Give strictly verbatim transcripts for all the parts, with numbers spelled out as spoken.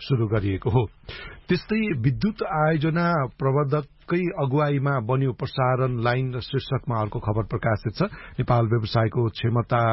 शुरू गरिएको हो। त्यस्तै विद्युत आयोजना प्रबन्धककै अगुवाईमा बन्यो प्रसारण लाइन शीर्षकमा अर्को खबर प्रकाशित छ। नेपाल व्यवसायको क्षमता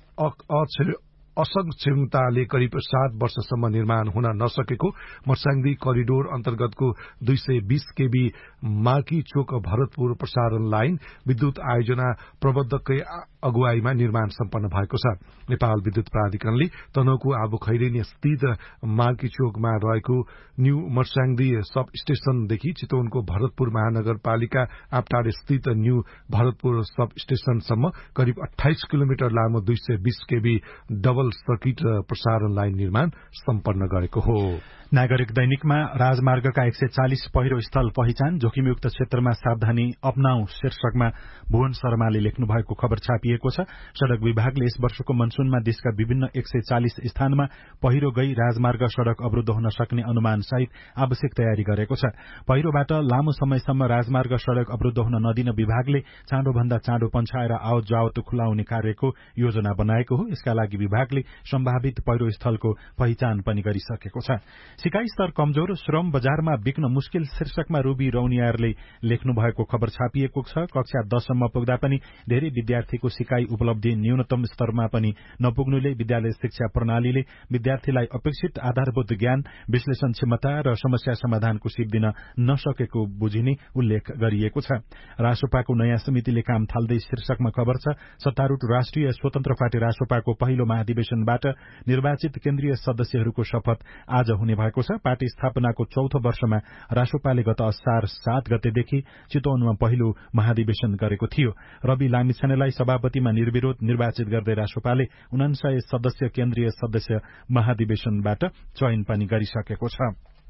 असंग क्षमताले करिब सात वर्षसम्म निर्माण हुन नसकेको मर्साङदी करिडोर अन्तर्गतको दुई सय बीस केबी मार्की चोक भरतपुर प्रसारण लाइन विद्युत आयोजना प्रबन्धककै अगुवाईमा निर्माण सम्पन्न भएको छ। नेपाल विद्युत प्राधिकरणले तनहुको आबु खैरेनी स्थित मार्की चोकमा रहेको न्यू मर्साङदी सब स्टेशनदेखि चितवनको भरतपुर महानगरपालिका आप्टार स्थित न्यू भरतपुर सब स्टेशनसम्म करिब अठाइस किलोमिटर लामो दुई सय बीस केबी डबल सर्किट प्रसारण लाइन निर्माण सम्पन्न गरेको हो। नागरिक दैनिकमा राजमार्गका एक सय चालिस पहिरो स्थल पहिचान जोखिमयुक्त क्षेत्रमा सावधानी अपनाऊ शीर्षकमा भुवन शर्माले लेख्नु भएको खबर छापिएको छ। सड़क विभागले यस वर्षको मनसूनमा देशका विभिन्न एक सय चालिस स्थानमा पहिरो गई राजमार्ग सड़क अवरूद्ध हुन सक्ने अनुमान सहित आवश्यक तयारी गरेको छ। पहिरोबाट लामो समयसम्म राजमार्ग सड़क अवरूद्ध हुन नदिन विभागले चाँडोभन्दा चाँडो पन्छाएर आवत जावत खुलाउने कार्यको योजना बनाएको हो। यसका लागि विभागले सम्भावित पहिरो स्थलको पहिचान पनि गरिसकेको छ। सिकाई स्तर कमजोर, श्रम बजारमा बिक्न मुस्किल शीर्षकमा रूबी रौनियारले लेख्नु भएको खबर छापिएको छ। कक्षा दससम्म पुग्दा पनि धेरै विद्यार्थीको सिकाई उपलब्धि न्यूनतम स्तरमा पनि नपुग्नुले विद्यालय शिक्षा प्रणालीले विद्यार्थीलाई अपेक्षित आधारभूत ज्ञान, विश्लेषण क्षमता र समस्या समाधानको सिप दिन नसकेको बुझिने उल्लेख गरिएको छ। रासोपाको नयाँ समितिले काम थाल्दै शीर्षकमा खबर छ। सत्तारूढ राष्ट्रिय स्वतन्त्र पार्टी रासोपाको पहिलो महाधिवेशनबाट निर्वाचित केन्द्रीय सदस्यहरूको शपथ आज हुने भएको छ। पार्टी स्थापनाको चौथो वर्षमा रासोपाले गत असार सात गतेदेखि चितवनमा पहिलो महाधिवेशन गरेको थियो। रवि लामिछानेलाई सभापतिमा निर्विरोध निर्वाचित गर्दै रासोपाले उनान्सय सदस्य केन्द्रीय सदस्य महाधिवेशनबाट चयन पनि गरिसकेको छ।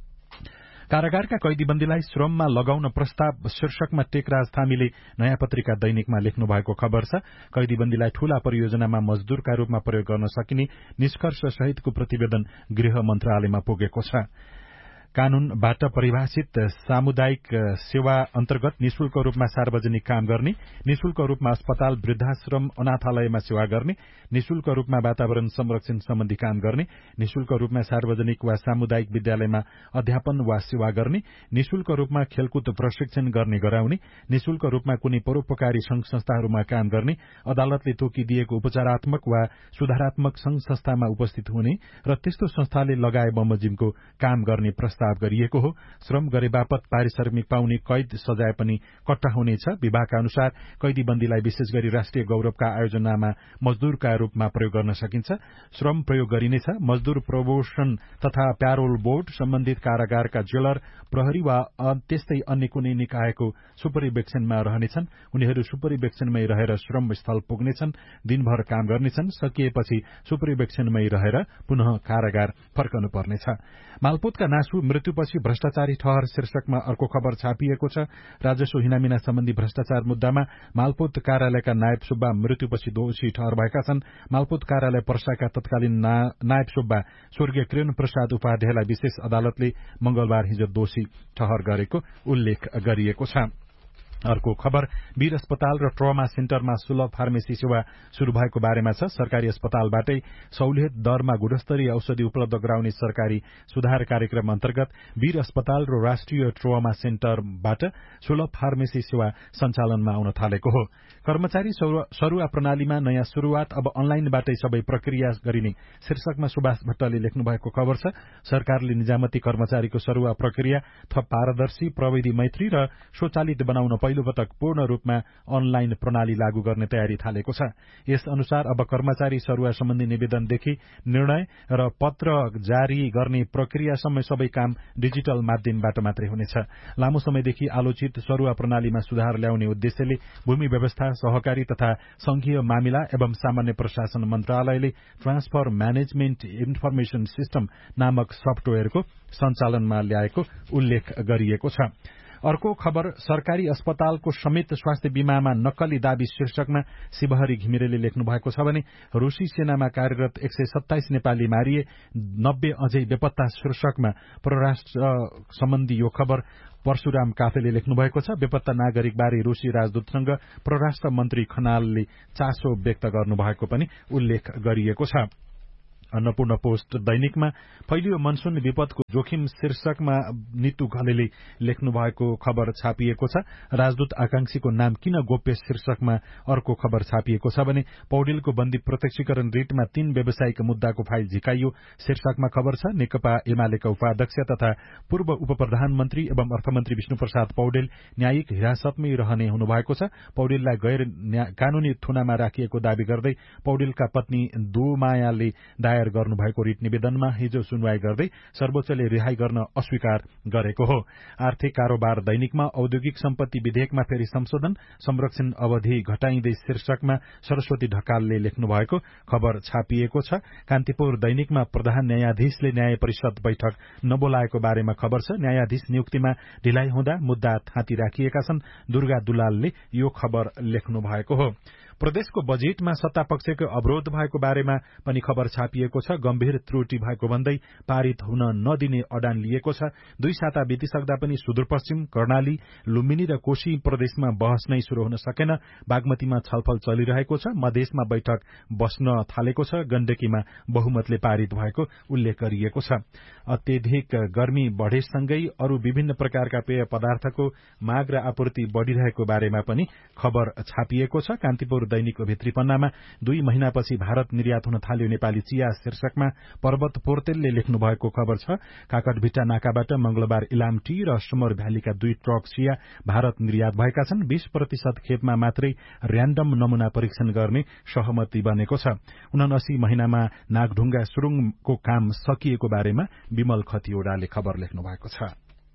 कारागारका कैदीबन्दीलाई श्रममा लगाउन प्रस्ताव शीर्षकमा टेकराज थामीले नयाँ पत्रिका दैनिकमा लेख्नु भएको खबर छ। कैदीबन्दीलाई ठूला परियोजनामा मजदूरका रूपमा प्रयोग गर्न सकिने निष्कर्ष सहितको प्रतिवेदन गृह मन्त्रालयमा पुगेको छ। कानूनबाट परिभाषित सामुदायिक सेवा अन्तर्गत निशुल्क रूपमा सार्वजनिक काम गर्ने, निशुल्क रूपमा अस्पताल, वृद्धाश्रम, अनाथालयमा सेवा गर्ने, निशुल्क रूपमा वातावरण संरक्षण सम्बन्धी काम गर्ने, निशुल्क रूपमा सार्वजनिक वा सामुदायिक विद्यालयमा अध्यापन वा सेवा गर्ने, निशुल्क रूपमा खेलकुद प्रशिक्षण गर्ने गराउने, निशुल्क रूपमा कुनै परोपकारी संघ संस्थाहरूमा काम गर्ने, अदालतले तोकिदिएको उपचारात्मक वा सुधारात्मक संघ संस्थामा उपस्थित हुने र त्यस्तो संस्थाले लगाए बमोजिमको काम गर्ने प्रस्ताव गरिएको हो। श्रम गरे बापत पारिश्रमिक पाउने कैद सजाय पनि कट्टा हुनेछ। विभागका अनुसार कैदीबन्दीलाई विशेष गरी राष्ट्रिय गौरवका आयोजनामा मजदूरका रूपमा प्रयोग गर्न सकिन्छ। श्रम प्रयोग गरिनेछ। मजदूर प्रमोशन तथा प्यारोल बोर्ड, सम्बन्धित कारागारका जेलर, प्रहरी वा त्यस्तै अन्य कुनै निकायको सुपरिवेक्षणमा रहनेछन्। उनीहरू सुपरिवेक्षणमै रहेर श्रम स्थल पुग्नेछन्, दिनभर काम गर्नेछन्। सकिएपछि सुपरिवेक्षणमै रहेर पुनः कारागार फर्कनु पर्नेछ। मालपोतका नासु मृत्युपछि भ्रष्टाचारी ठहर शीर्षकमा अर्को खबर छापिएको छ। राजस्व हिनामिना सम्बन्धी भ्रष्टाचार मुद्दामा मालपोत कार्यालयका नायब सुब्बा मृत्युपछि दोषी ठहर भएका छन्। मालपोत कार्यालय पर्साका तत्कालीन नायब सुब्बा स्वर्गीय किरण प्रसाद उपाध्यायलाई विशेष अदालतले मंगलबार हिजो दोषी ठहर गरेको उल्लेख गरिएको छ। अर्को खबर वीर अस्पताल र ट्रमा सेन्टरमा सुलभ फार्मेसी सेवा शुरू भएको बारेमा छ। सरकारी अस्पतालबाटै सहुलियत दरमा गुणस्तरीय औषधि उपलब्ध गराउने सरकारी सुधार कार्यक्रम अन्तर्गत वीर अस्पताल र राष्ट्रिय ट्रमा सेन्टरबाट सुलभ फार्मेसी सेवा सञ्चालनमा आउन थालेको हो। कर्मचारी सरुवा प्रणालीमा नयाँ शुरूआत, अब अनलाइनबाटै सबै प्रक्रिया गरिने शीर्षकमा सुभाष भट्टले लेख्नु भएको खबर छ। सरकारले निजामती कर्मचारीको सरुवा प्रक्रिया थप पारदर्शी, प्रविधि मैत्री र स्वचालित बनाउन पहिलो पटक पूर्ण रूपमा अनलाइन प्रणाली लागू गर्ने तयारी थालेको छ। यस अनुसार अब कर्मचारी सरुवा सम्बन्धी निवेदनदेखि निर्णय र पत्र जारी गर्ने प्रक्रियासम्म सबै काम डिजिटल माध्यमबाट मात्रै हुनेछ। लामो समयदेखि आलोचित सरुवा प्रणालीमा सुधार ल्याउने उद्देश्यले भूमि व्यवस्था, सहकारी तथा संघीय मामिला एवं सामान्य प्रशासन मन्त्रालयले ट्रान्सफर म्यानेजमेन्ट इन्फर्मेशन सिस्टम नामक सफ्टवेयरको सञ्चालनमा ल्याएको उल्लेख गरिएको छ। अर्को खबर सरकारी अस्पतालको समेत स्वास्थ्य बीमामा नक्कली दाबी शीर्षकमा शिवहरी घिमिरेले लेख्नु भएको छ भने रूसी सेनामा कार्यरत एक सय सत्ताइस नेपाली मारिए, नब्बे अझै बेपत्ता शीर्षकमा परराष्ट्र सम्बन्धी यो खबर परशुराम काफेले लेख्नु भएको छ। बेपत्ता नागरिकबारे रूसी राजदूतसँग परराष्ट्र मन्त्री खनालले चासो व्यक्त गर्नुभएको पनि उल्लेख गरिएको छ। अन्नपूर्ण पोस्ट दैनिकमा फैलियो मनसुन विपदको जोखिम शीर्षकमा नितु घलेले लेख्नु भएको खबर छापिएको छ। राजदूत आकांक्षीको नाम किन गोप्य शीर्षकमा अर्को खबर छापिएको छ भने पौडेलको बन्दी प्रत्यक्षीकरण रिटमा तीन व्यावसायिक मुद्दाको फाइल झिकाइयो शीर्षकमा खबर छ। नेकपा एमालेका उपाध्यक्ष तथा पूर्व उप प्रधानमन्त्री एवं अर्थमन्त्री विष्णुप्रसाद पौडेल न्यायिक हिरासतमै रहने हुनुभएको छ। पौडेललाई गैर कानूनी थुनामा राखिएको दावी गर्दै पौडेलका पत्नी दोमायाले दायर गर्नुभएको रिट निवेदनमा हिजो सुनवाई गर्दै सर्वोच्चले रिहाई गर्न अस्वीकार गरेको हो। आर्थिक कारोबार दैनिकमा औद्योगिक सम्पत्ति विधेयकमा फेरि संशोधन संरक्षण अवधि घटाइँदै शीर्षकमा सरस्वती ढकालले लेख्नु भएको खबर छापिएको छ। कान्तिपुर दैनिकमा प्रधान न्यायाधीशले न्याय परिषद बैठक नबोलाएको बारेमा खबर छ। न्यायाधीश नियुक्तिमा ढिलाइ हुँदा मुद्दा थाँती राखिएका छन्। दुर्गा दुलालले यो खबर लेख्नु भएको हो। प्रदेशको बजेटमा सत्तापक्षको अवरोध भएको बारेमा पनि खबर छापिएको छ। गम्भीर त्रुटि भएको भन्दै पारित हुन नदिने अडान लिएको छ। दुई साता बितिसक्दा पनि सुदूरपश्चिम कर्णाली लुम्बिनी र कोशी प्रदेशमा बहस नै शुरू हुन सकेन। बागमतीमा छलफल चलिरहेको छ। मधेसमा बैठक बस्न थालेको छ। गण्डकीमा बहुमतले पारित भएको उल्लेख गरिएको छ। अत्यधिक गर्मी बढ़ेसँगै अरू विभिन्न प्रकारका पेय पदार्थको माग र आपूर्ति बढ़िरहेको बारेमा पनि खबर छापिएको छ। कान्तिपुर दैनिकको भित्री पन्नामा दुई महिनापछि भारत निर्यात हुन थाल्यो नेपाली चिया शीर्षकमा पर्वत पोर्तेलले लेख्नु भएको खबर छ। काकटभिट्टा नाकाबाट मंगलबार इलाम टी र सुमर भ्यालीका दुई ट्रक चिया भारत निर्यात भएका छन्। बीस प्रतिशत खेपमा मात्रै र्यान्डम नमूना परीक्षण गर्ने सहमति बनेको छ। उनासी महिनामा नागढुङ्गा सुरुङको काम सकिएको बारेमा विमल खतिवड़ाले खबर लेख्नु भएको छ।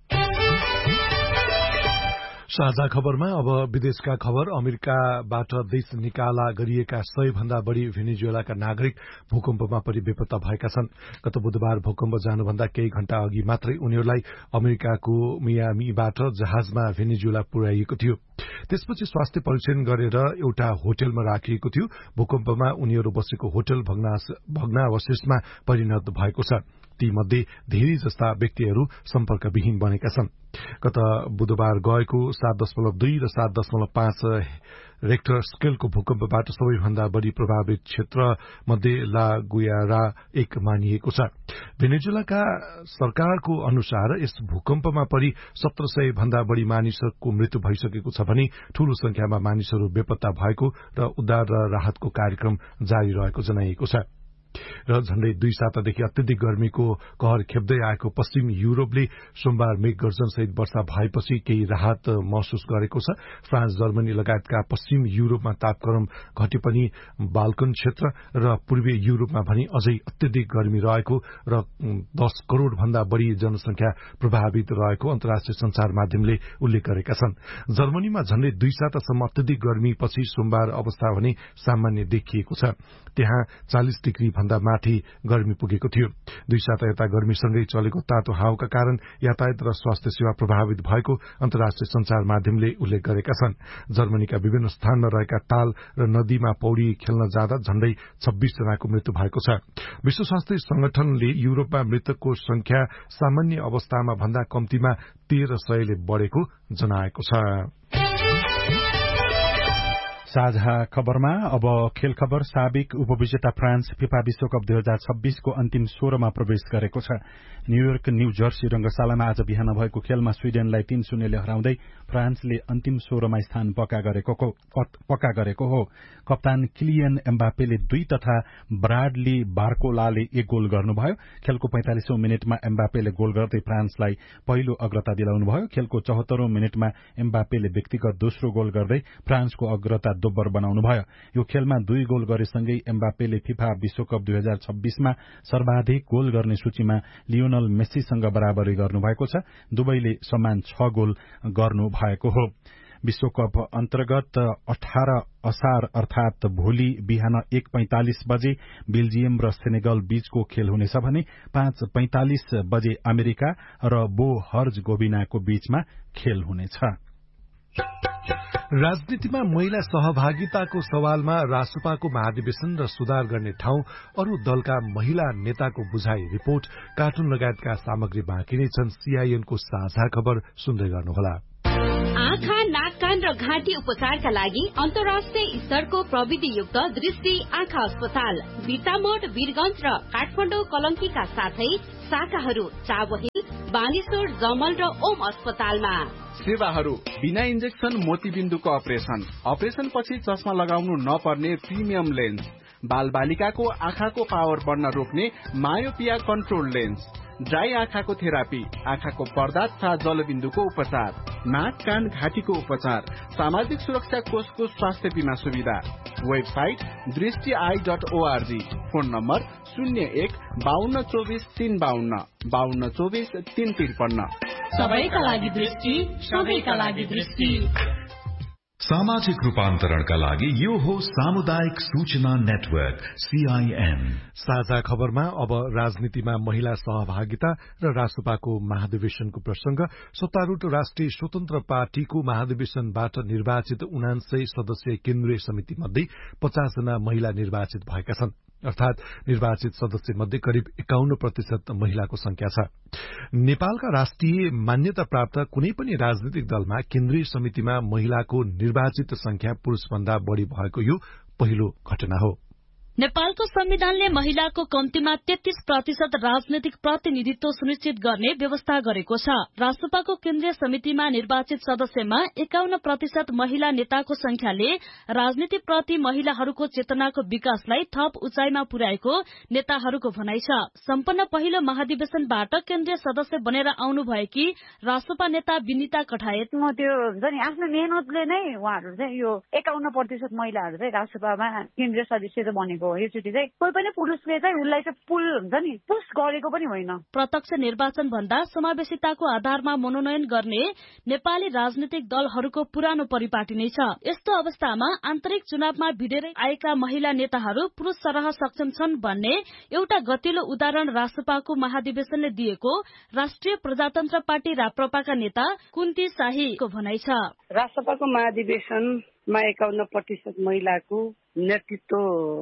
साझा खबरमा अब विदेशका खबर। अमेरिकाबाट देश निकाला गरिएका सय भन्दा बढ़ी भेनेजुएलाका नागरिक भूकम्पमा परि बेपत्ता भएका छन्। गत बुधबार भूकम्प जानुभन्दा केही घण्टा अघि मात्रै उनीहरूलाई अमेरिकाको मियामीबाट जहाजमा भेनेजुएला पुर्याइएको थियो। त्यसपछि स्वास्थ्य परीक्षण गरेर एउटा होटलमा राखिएको थियो। भूकम्पमा उनीहरू बसेको होटल भग्नावशेषमा परिणत भएको छ। ती मध्ये धेरै जस्ता व्यक्तिहरू सम्पर्कविहीन बनेका छन्। गत बुधबार गएको सात दशमलव दुई र सात दशमलव पाँच रेक्टर स्केलको भूकम्पबाट सबैभन्दा बढ़ी प्रभावित क्षेत्र मध्ये ला गुयारा एक मानिएको छ। भेनेजुएलाका सरकारको अनुसार यस भूकम्पमा परि सत्र सय भन्दा बढ़ी मानिसहरूको मृत्यु भइसकेको छ भने ठूलो संख्यामा मानिसहरू बेपत्ता भएको र उद्धार र राहतको कार्यक्रम जारी रहेको जनाइएको छ। र झण्डै दुई सातादेखि अत्यधिक गर्मीको कहर खेप्दै आएको पश्चिम युरोपले सोमबार मेघगर्जनसहित वर्षा भएपछि केही राहत महसुस गरेको छ। फ्रान्स जर्मनी लगायतका पश्चिम युरोपमा तापक्रम घटे पनि बाल्कन क्षेत्र र पूर्वी युरोपमा भने अझै अत्यधिक गर्मी रहेको र दस करोड़ भन्दा बढ़ी जनसंख्या प्रभावित रहेको अन्तर्राष्ट्रिय संचार माध्यमले उल्लेख गरेका छन्। जर्मनीमा झण्डै दुई सातासम्म अत्यधिक गर्मीपछि सोमबार अवस्था भने सामान्य देखिएको छ। त्यहाँ चालिस डिग्री भन्दा माथि गर्मी पुगेको थियो। दुई साता यता गर्मीसँगै चलेको तातो हावाका कारण यातायात र स्वास्थ्य सेवा प्रभावित भएको अन्तर्राष्ट्रिय संचार माध्यमले उल्लेख गरेका छन्। जर्मनीका विभिन्न स्थानमा रहेका ताल र नदीमा पौडी खेल्न जाँदा झण्डै छब्बीस जनाको मृत्यु भएको छ। विश्व स्वास्थ्य संगठनले युरोपमा मृतकको संख्या सामान्य अवस्थामा भन्दा कम्तीमा तेह्र सयले बढ़ेको जनाएको छ। साझा खबरमा अब खेल खबर। साबिक उपविजेता फ्रान्स फिफा विश्वकप दुई हजार छब्बीसको अन्तिम सोह्रमा प्रवेश गरेको छ। न्यूयोर्क न्यू जर्सी रंगशालामा आज बिहान भएको खेलमा स्वीडेनलाई तीन शून्यले हराउँदै फ्रान्सले अन्तिम सोह्रमा स्थान पक्का गरेको पक्का गरेको हो। कप्तान किलियन एम्बापेले दुई तथा ब्राडली बार्कोलाले एक गोल गर्नुभयो। खेलको पैंतालिसौं मिनटमा एम्बापेले गोल गर्दै फ्रान्सलाई पहिलो अग्रता दिलाउनुभयो। खेलको चौहत्तरौं मिनटमा एम्बापेले व्यक्तिगत दोस्रो गोल गर्दै फ्रान्सको अग्रता दोब्बर बनाउनुभयो। यो खेलमा दुई गोल गरेसँगै एम्बापेले फिफा विश्वकप दुई हजार छब्बीसमा सर्वाधिक गोल गर्ने सूचीमा लियोनल मेस्सीसँग बराबरी गर्नुभएको छ। दुवैले समान छ गोल गर्नुभएको हो। विश्वकप अन्तर्गत अठार असार अर्थात भोलि बिहान एक पैंतालिस बजे बेल्जियम र सेनेगल बीचको खेल हुनेछ भने पाँच पैंतालिस बजे अमेरिका र बो हर्जगोभिनाको बीचमा खेल हुनेछ। राजनीतिमा महिला सहभागिताको सवालमा रासपाको महाधिवेशन र सुधार गर्ने ठाउँ अरू दलका महिला नेताको बुझाइ रिपोर्ट कार्टुन लगायतका सामग्री बाँकी नै छन्। सीआईएनको साझा खबर सुन्दै गर्नुहोला। आँखा नाकका कान र घाँटी उपचारका लागि अन्तर्राष्ट्रिय स्तरको प्रविधियुक्त दृष्टि आँखा अस्पताल बिर्तामोड वीरगंज र काठमाडौँ कलंकीका साथै शाखाहरू चाबहिल बानेश्वर जमल र ओम अस्पतालमा। सेवाहरू बिना इन्जेक्सन मोतीबिन्दुको अपरेसन, अपरेसन पछि चस्मा लगाउनु नपर्ने प्रिमियम लेन्स, बाल बालिकाको आँखाको पावर बढ्न रोक्ने मायोपिया कन्ट्रोल लेन्स, ड्राई आँखाको थेरापी, आँखाको पर्दा तथा जलबिन्दुको उपचार, नाक कान घाँटीको उपचार, सामाजिक सुरक्षा कोषको स्वास्थ्य बीमा सुविधा। वेबसाइट दृष्टि I dot ORG. Phone number शून्य एक बाहन्न चौबिस तीन बाहन्न बाहन्न चौबिस तीन त्रिपन्न। सबैका लागि दृष्टि, सबैका लागि दृष्टि। सामाजिक रूपान्तरणका लागि यो हो सामुदायिक सूचना नेटवर्क सीआईएन। साझा खबरमा अब राजनीतिमा महिला सहभागिता र रासपाको महाधिवेशनको प्रसंग। सत्तारूढ़ राष्ट्रिय स्वतन्त्र पार्टीको महाधिवेशनबाट निर्वाचित उनान्सय सदस्यीय केन्द्रीय समिति मध्ये पचास जना महिला निर्वाचित भएका छन्, अर्थात निर्वाचित सदस्य मध्ये करिब एकाउन्न प्रतिशत महिलाको संख्या छ। नेपालका राष्ट्रिय मान्यता प्राप्त कुनै पनि राजनीतिक दलमा केन्द्रीय समितिमा महिलाको निर्वाचित संख्या पुरूषभन्दा बढ़ी भएको यो पहिलो घटना हो। नेपालको संविधानले महिलाको कम्तीमा तेत्तीस प्रतिशत राजनैतिक प्रतिनिधित्व सुनिश्चित गर्ने व्यवस्था गरेको छ। राष्ट्रपाको केन्द्रीय समितिमा निर्वाचित सदस्यमा एकाउन्न प्रतिशत महिला नेताको संख्याले राजनीतिप्रति महिलाहरूको चेतनाको विकासलाई थप उचाइमा पुर्याएको नेताहरूको भनाइ छ। सम्पन्न पहिलो महाधिवेशनबाट केन्द्रीय सदस्य बनेर आउनुभएकी राष्ट्रपा नेता विनिता कठायत म त्यो हुन्छ नि आफ्नो मेहनतले नै उहाँहरू चाहिँ यो एकाउन्न प्रतिशत महिलाहरू चाहिँ राष्ट्रपामा केन्द्रीय सदस्य बनेको योचोटि चाहिँ कोही पनि पुरुषले चाहिँ उसलाई चाहिँ पुल हुन्छ नि पुस गरेको पनि होइन। प्रत्यक्ष निर्वाचन भन्दा समावेशिताको आधारमा मनोनयन गर्ने नेपाली राजनीतिक दलहरूको पुरानो परिपाटी नै छ। यस्तो अवस्थामा आन्तरिक चुनावमा भिडेरै आएका महिला नेताहरू पुरुष सरह सक्षम छन् भन्ने एउटा गतिलो उदाहरण राष्ट्रपाको महाधिवेशनले दिएको राष्ट्रिय प्रजातन्त्र पार्टी राप्रपाका नेता कुन्ती शाहीको भनाइ छ। राष्ट्रपाको महाधिवेशनमा एकाउन्न प्रतिशत महिलाको नेतृत्व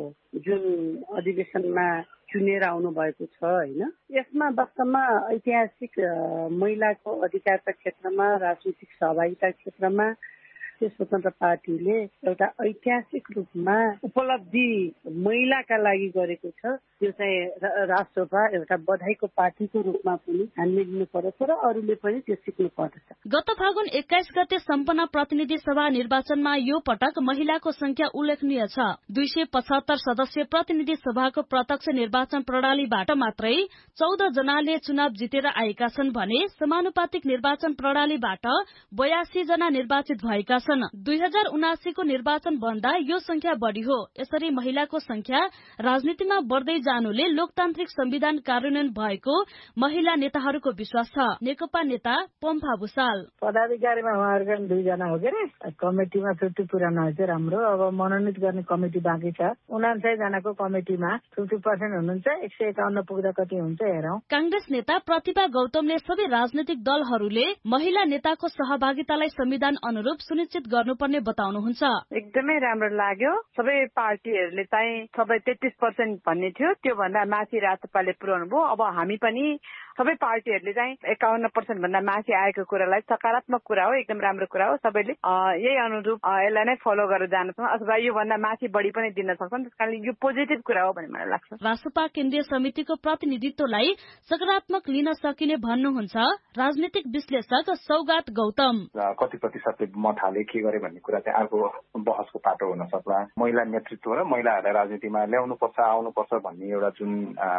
जुन अधिवेशनमा चुनेर आउनु भएको छ होइन, यसमा वास्तवमा ऐतिहासिक महिलाको अधिकारका क्षेत्रमा राजनीतिक सहभागिता क्षेत्रमा स्वतन्त्र पार्टीले एउटा ऐतिहासिक रूपमा उपलब्धि महिलाका लागि गरेको छ। यो चाहिँ राष्ट्रपा एउटा बधाईको पार्टीको रूपमा पनि हामीले लिनु पर्दछ र अरूले पनि त्यो सिक्नु पर्दछ। गत फागुन एक्काइस गते सम्पन्न प्रतिनिधि सभा निर्वाचनमा यो पटक महिलाको संख्या उल्लेखनीय छ। दुई सय पचहत्तर सदस्य प्रतिनिधि सभाको प्रत्यक्ष निर्वाचन प्रणालीबाट मात्रै चौध जनाले चुनाव जितेर आएका छन् भने समानुपातिक निर्वाचन प्रणालीबाट बयासी जना निर्वाचित भएका छन्। दुई हजार उनासीको निर्वाचन भन्दा यो संख्या बढ़ी हो। यसरी महिलाको संख्या राजनीतिमा बढ़दै जानुले लोकतान्त्रिक संविधान कार्यान्वयन भएको महिला नेताहरूको विश्वास छ। नेकपा नेता पम्फा भूषाल पदाधिकारीमा उहाँहरूका दुईजना हो के अरे, कमिटीमा फिफ्टी पुरानो हो चाहिँ राम्रो। अब मनोनित गर्ने कमिटी बाँकी छ, उनान्सय जनाको कमिटीमा फिफ्टी पर्सेन्ट हुनुहुन्छ, एक सय एकाउन्न पुग्दा कति हुन्छ हेरौं। कांग्रेस नेता प्रतिभा गौतमले सबै राजनीतिक दलहरूले महिला नेताको सहभागितालाई संविधान अनुरूप सुनिश्चित गर्नुपर्ने बताउनुहुन्छ। एकदमै राम्रो लाग्यो। सबै पार्टीहरूले चाहिँ सबै तेत्तीस पर्सेन्ट भन्ने थियो, त्यो भन्दा माथि राष्ट्रपाले पुर्याउनु भयो। अब हामी पनि सबै पार्टीहरूले चाहिँ एकाउन्न पर्सेन्ट भन्दा माथि आएको कुरालाई सकारात्मक कुरा हो, एकदम राम्रो कुरा हो। सबैले यही अनुरूप यसलाई नै फलो गरेर जान सक्छौँ अथवा यो भन्दा माथि बढी पनि दिन सक्छौँ। त्यसकारणले यो पोजिटिभ कुरा हो भन्ने मलाई लाग्छ। राष्ट्रपा केन्द्रीय समितिको प्रतिनिधित्वलाई सकारात्मक लिन सकिने भन्नुहुन्छ राजनीतिक विश्लेषक सौगात गौतम। कति प्रतिशतले मत हाले के गरे भन्ने कुरा चाहिँ अर्को बहसको पाटो हुन सक्ला। महिला नेतृत्व र महिलाहरूलाई राजनीतिमा ल्याउनु पर्छ आउनु पर्छ भन्ने एउटा जुन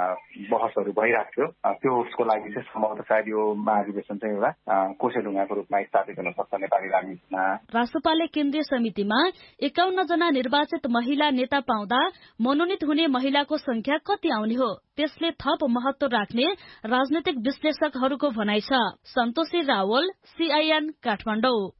बहसहरू भइरहेको थियो, त्यो उसको लागि चाहिँ सम्भवतः सायद यो महाधिवेशन चाहिँ एउटा कोसेढुङ्गाको रूपमा स्थापित हुन सक्छ नेपाली राजनीतिमा। राष्ट्रपाले केन्द्रीय समितिमा एकाउन्न जना निर्वाचित महिला नेता पाउँदा मनोनित हुने महिलाको संख्या कति आउने हो, त्यसले थप महत्व राख्ने राजनीतिक विश्लेषकहरूको भनाइ छ। सन्तोषी रावल, सीआईएन काठमाडौँ।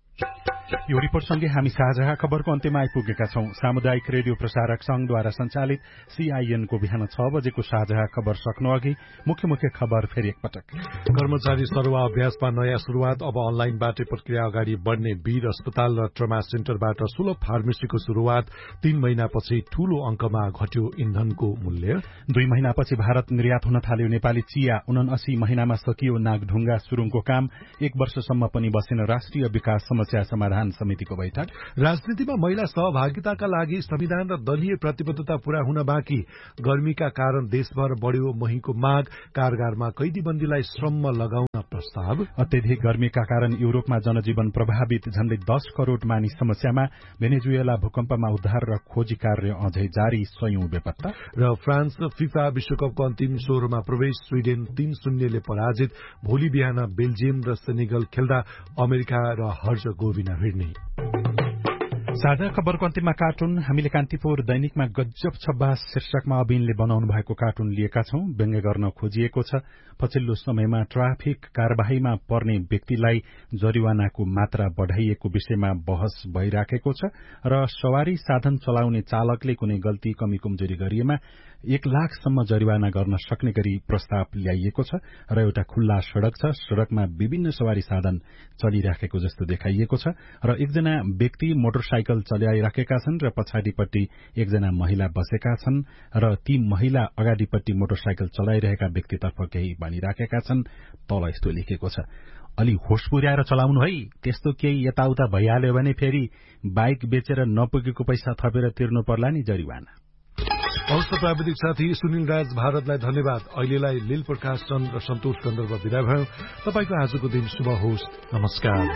यो रिपोर्टसँगै हामी साझा खबरको अन्त्यमा आइपुगेका छौं। सामुदायिक रेडियो प्रसारक संघद्वारा संचालित सीआईएनको बिहान छ बजेको साझा खबर सक्नु अघि मुख्य मुख्य खबर फेरि एकपटक। कर्मचारी सरुवा अभ्यासमा नयाँ शुरूआत। अब अनलाइनबाटै प्रक्रिया अगाडि बढ़ने वीर अस्पताल र ट्रमा सेन्टरबाट सुलभ फार्मेसीको शुरूआत। तीन महिनापछि ठूलो अंकमा घट्यो इन्धनको मूल्य। दुई महिनापछि भारत निर्यात हुन थाल्यो नेपाली चिया। उनासी महिनामा सकियो नागढुङ्गा सुरुङको काम। एक वर्षसम्म पनि बसेन राष्ट्रिय विकास समस्या समाधान संविधान समितिको बैठक। राजनीतिमा महिला सहभागिताका लागि संविधान र दलीय प्रतिबद्धता पूरा हुन बाँकी, गर्मीका कारण देशभर बढ्यो महीको माग, कारगारमा कैदीबन्दीलाई श्रममा लगाउन प्रस्ताव। अत्यधिक गर्मीका कारण युरोपमा जनजीवन प्रभावित, झण्डै दस करोड़ मानिस समस्यामा, भेनेजुएला भूकम्पमा उद्धार र खोजी कार्य अझै जारी, सयौं बेपत्ता। र फ्रान्स फिफा विश्वकपको अन्तिम सोह्रमा प्रवेश, स्वीडेन तीन शून्यले पराजित। भोलि बिहान बेल्जियम र सेनेगल खेल्दा अमेरिका र हर्जगोभिना भिड्ने। साझा खबरको अन्तिममा कार्टुन। हामीले कान्तिपुर दैनिकमा गजब छब्बास शीर्षकमा अबिनले बनाउनु भएको कार्टुन लिएका छौं। व्यङ्ग्य गर्न खोजिएको छ पछिल्लो समयमा ट्राफिक कार्यवाहीमा पर्ने व्यक्तिलाई जरिवानाको मात्रा बढ़ाइएको विषयमा बहस भइराखेको छ र सवारी साधन चलाउने चालकले कुनै गल्ती कमी कमजोरी गरिएमा एक लाखसम्म जरिवाना गर्न सक्ने गरी प्रस्ताव ल्याइएको छ र एउटा खुल्ला सड़क छ। सड़कमा विभिन्न सवारी साधन चलिराखेको जस्तो देखाइएको छ र एकजना व्यक्ति मोटरसाइकल चलाइराखेका छन् र पछाडिपट्टि एकजना महिला बसेका छन् र ती महिला अगाडिपट्टि मोटरसाइकल चलाइरहेका व्यक्तितर्फ केही भनिराखेका छन्। तल यस्तो लेखेको छ, अलि होस पुर्याएर चलाउनु है, त्यस्तो केही यताउता भइहाल्यो भने फेरि बाइक बेचेर नपुगेको पैसा थपेर तिर्नु पर्ला नि जरिवाना। हवस्, प्राविधिक साथी सुनिल राज भारतलाई धन्यवाद। अहिलेलाई लील प्रकाश चन्द र सन्तोष गन्धर्व विदा भयो। तपाईको आजको दिन शुभ होस्। नमस्कार।